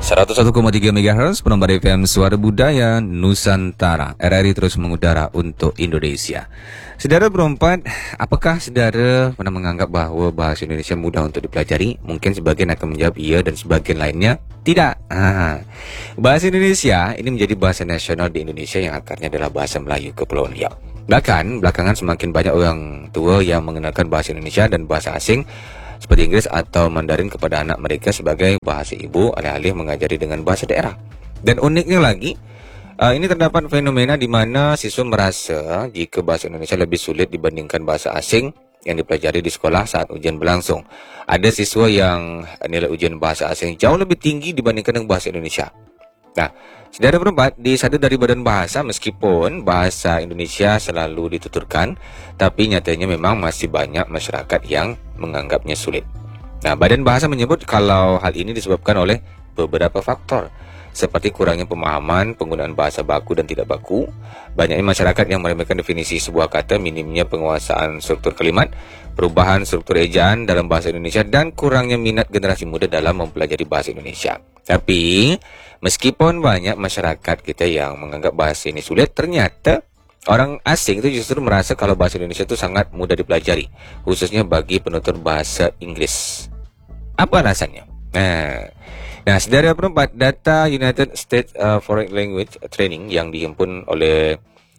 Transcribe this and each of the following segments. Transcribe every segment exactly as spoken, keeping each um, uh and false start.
seratus satu koma tiga megahertz penomor F M Suara Budaya Nusantara. R R I terus mengudara untuk Indonesia. Saudara berempat, apakah saudara pernah menganggap bahawa bahasa Indonesia mudah untuk dipelajari? Mungkin sebagian akan menjawab ya dan sebagian lainnya tidak. Ha. Bahasa Indonesia ini menjadi bahasa nasional di Indonesia yang akarnya adalah bahasa Melayu Kepulauan Riau. Bahkan belakangan semakin banyak orang tua yang mengenalkan bahasa Indonesia dan bahasa asing seperti Inggris atau Mandarin kepada anak mereka sebagai bahasa ibu, alih-alih mengajari dengan bahasa daerah. Dan uniknya lagi, uh, ini terdapat fenomena di mana siswa merasa jika bahasa Indonesia lebih sulit dibandingkan bahasa asing yang dipelajari di sekolah saat ujian berlangsung. Ada siswa yang nilai ujian bahasa asing jauh lebih tinggi dibandingkan dengan bahasa Indonesia. Nah, saudara berempat, disadar dari Badan Bahasa, meskipun bahasa Indonesia selalu dituturkan, tapi nyatanya memang masih banyak masyarakat yang menganggapnya sulit. Nah, Badan Bahasa menyebut kalau hal ini disebabkan oleh beberapa faktor, seperti kurangnya pemahaman penggunaan bahasa baku dan tidak baku, banyaknya masyarakat yang meremehkan definisi sebuah kata, minimnya penguasaan struktur kalimat, perubahan struktur ejaan dalam bahasa Indonesia, dan kurangnya minat generasi muda dalam mempelajari bahasa Indonesia. Tapi, meskipun banyak masyarakat kita yang menganggap bahasa ini sulit, ternyata orang asing itu justru merasa kalau bahasa Indonesia itu sangat mudah dipelajari, khususnya bagi penutur bahasa Inggris. Apa alasannya? Nah, nah saudara berempat, data United States uh, Foreign Language Training yang dihimpun oleh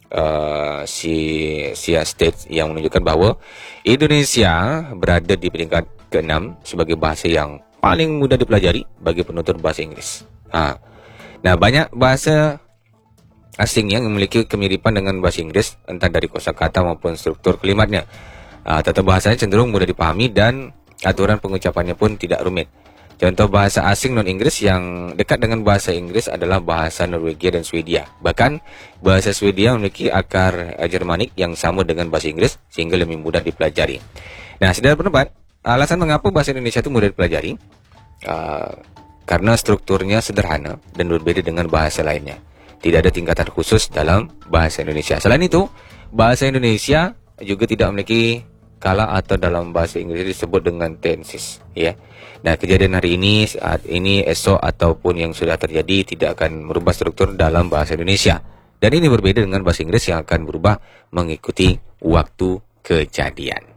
uh, si Sia States yang menunjukkan bahawa Indonesia berada di peringkat keenam sebagai bahasa yang paling mudah dipelajari bagi penutur bahasa Inggris. Ha. Nah, banyak bahasa asing yang memiliki kemiripan dengan bahasa Inggris, entah dari kosakata maupun struktur kalimatnya. Uh, tata bahasanya cenderung mudah dipahami dan aturan pengucapannya pun tidak rumit. Contoh bahasa asing non-Inggris yang dekat dengan bahasa Inggris adalah bahasa Norwegia dan Swedia. Bahkan, bahasa Swedia memiliki akar uh, Jermanik yang sama dengan bahasa Inggris, sehingga lebih mudah dipelajari. Nah, saudara berempat, alasan mengapa bahasa Indonesia itu mudah dipelajari? Uh, karena strukturnya sederhana dan berbeda dengan bahasa lainnya. Tidak ada tingkatan khusus dalam bahasa Indonesia. Selain itu, bahasa Indonesia juga tidak memiliki kala atau dalam bahasa Inggris disebut dengan tenses, ya. Nah, kejadian hari ini, saat ini, esok ataupun yang sudah terjadi tidak akan merubah struktur dalam bahasa Indonesia. Dan ini berbeda dengan bahasa Inggris yang akan berubah mengikuti waktu kejadian.